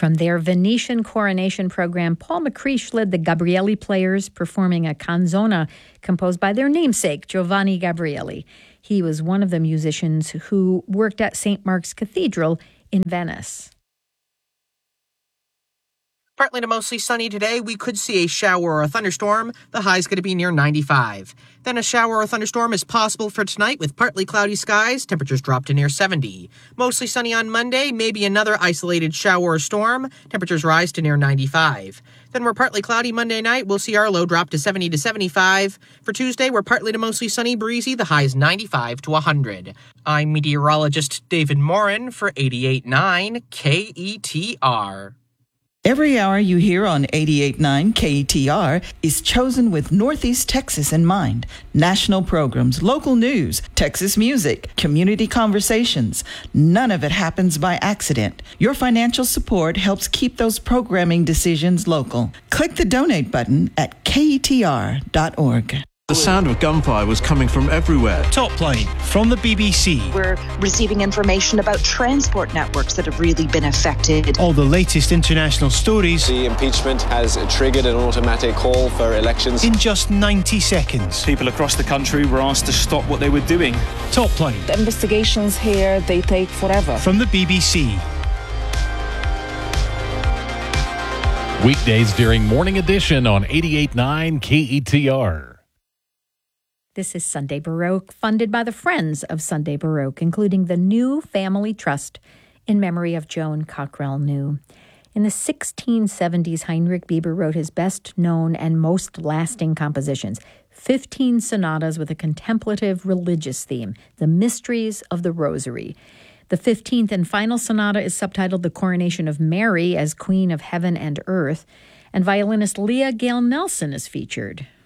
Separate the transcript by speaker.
Speaker 1: From their Venetian coronation program, Paul McCreesh led the Gabrieli Players, performing a canzona composed by their namesake, Giovanni Gabrieli. He was one of the musicians who worked at St. Mark's Cathedral in Venice.
Speaker 2: Partly to mostly sunny today. We could see a shower or a thunderstorm. The high is going to be near 95. Then a shower or thunderstorm is possible for tonight with partly cloudy skies. Temperatures drop to near 70. Mostly sunny on Monday. Maybe another isolated shower or storm. Temperatures rise to near 95. Then we're partly cloudy Monday night. We'll see our low drop to 70 to 75. For Tuesday, we're partly to mostly sunny, breezy. The high is 95 to 100. I'm meteorologist David Morin for 88.9 KETR.
Speaker 3: Every hour you hear on 88.9 KETR is chosen with Northeast Texas in mind. National programs, local news, Texas music, community conversations. None of it happens by accident. Your financial support helps keep those programming decisions local. Click the donate button at ketr.org.
Speaker 4: The sound of gunfire was coming from everywhere.
Speaker 5: Top Line from the BBC.
Speaker 6: We're receiving information about transport networks that have really been affected.
Speaker 5: All the latest international stories.
Speaker 7: The impeachment has triggered an automatic call for elections.
Speaker 5: In just 90 seconds.
Speaker 8: People across the country were asked to stop what they were doing.
Speaker 5: Top Line.
Speaker 9: The investigations here, they take forever.
Speaker 5: From the BBC.
Speaker 10: Weekdays during Morning Edition on 88.9 KETR.
Speaker 1: This is Sunday Baroque, funded by the Friends of Sunday Baroque, including the New Family Trust in memory of Joan Cockrell New. In the 1670s, Heinrich Bieber wrote his best-known and most lasting compositions, 15 sonatas with a contemplative religious theme, The Mysteries of the Rosary. The 15th and final sonata is subtitled The Coronation of Mary as Queen of Heaven and Earth, and violinist Leah Gale Nelson is featured.